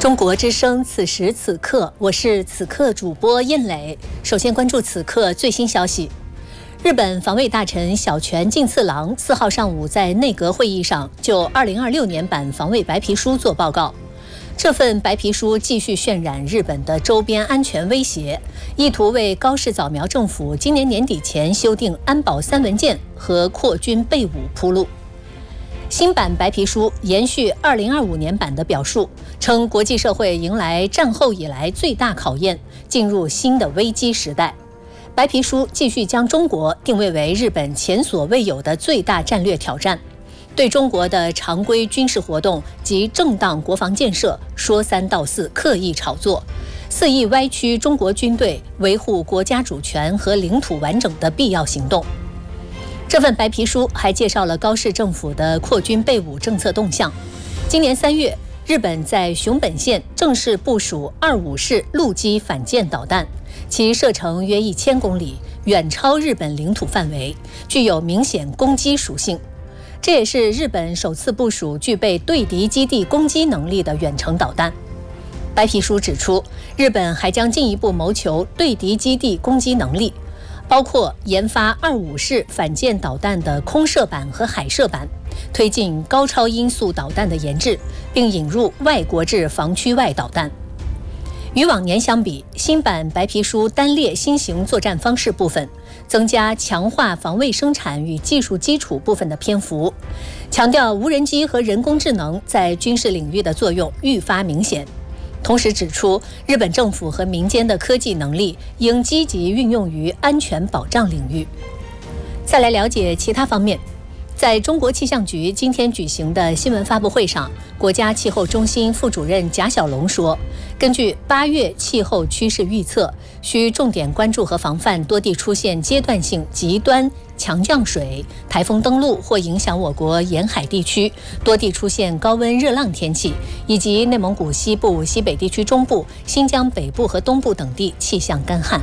中国之声，此时此刻，我是此刻主播燕磊。首先关注此刻最新消息。日本防卫大臣小泉进次郎4号上午在内阁会议上就2026年版防卫白皮书作报告。这份白皮书继续渲染日本的周边安全威胁，意图为高市早苗政府今年年底前修订安保3文件和扩军备武铺路。新版白皮书延续2025年版的表述，称国际社会迎来战后以来最大考验，进入新的危机时代。白皮书继续将中国定位为日本前所未有的最大战略挑战，对中国的常规军事活动及正当国防建设说三道四，刻意炒作，肆意歪曲中国军队维护国家主权和领土完整的必要行动。这份白皮书还介绍了高市政府的扩军备武政策动向。今年3月，日本在熊本县正式部署25式陆基反舰导弹，其射程约1000公里，远超日本领土范围，具有明显攻击属性。这也是日本首次部署具备对敌基地攻击能力的远程导弹。白皮书指出，日本还将进一步谋求对敌基地攻击能力，包括研发25式反舰导弹的空射版和海射版，推进高超音速导弹的研制，并引入外国制防区外导弹。与往年相比，新版白皮书单列新型作战方式部分，增加强化防卫生产与技术基础部分的篇幅，强调无人机和人工智能在军事领域的作用愈发明显。同时指出，日本政府和民间的科技能力应积极运用于安全保障领域。再来了解其他方面。在中国气象局今天举行的新闻发布会上，国家气候中心副主任贾晓龙说，根据8月气候趋势预测，需重点关注和防范多地出现阶段性极端强降水、台风登陆或影响我国沿海地区，多地出现高温热浪天气，以及内蒙古西部、西北地区中部、新疆北部和东部等地气象干旱。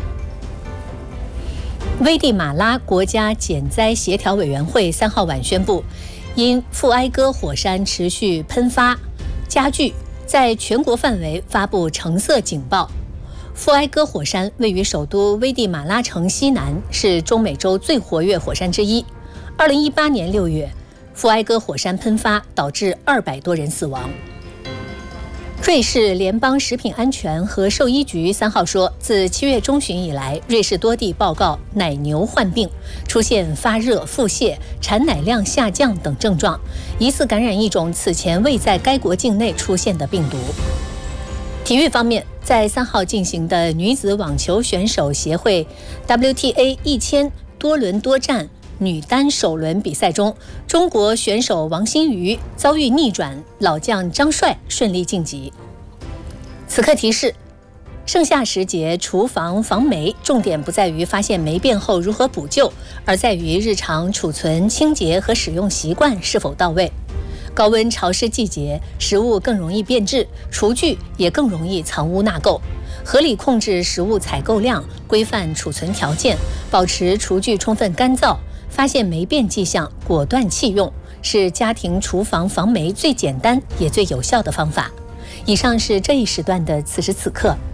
危地马拉国家减灾协调委员会3号晚宣布，因富埃哥火山持续喷发加剧，在全国范围发布橙色警报。富埃哥火山位于首都危地马拉城西南，是中美洲最活跃火山之一。2018年6月，富埃哥火山喷发导致200多人死亡。瑞士联邦食品安全和兽医局3号说，自7月中旬以来，瑞士多地报告奶牛患病，出现发热、腹泻、产奶量下降等症状，疑似感染一种此前未在该国境内出现的病毒。体育方面，在3号进行的女子网球选手协会 WTA 1000多轮多战女单首轮比赛中，中国选手王欣瑜遭遇逆转，老将张帅顺利晋级。此刻提示，盛夏时节厨房防霉，重点不在于发现霉变后如何补救，而在于日常储存、清洁和使用习惯是否到位。高温潮湿季节，食物更容易变质，厨具也更容易藏污纳垢。合理控制食物采购量，规范储存条件，保持厨具充分干燥，发现霉变迹象果断弃用，是家庭厨房防霉最简单也最有效的方法。以上是这一时段的此时此刻，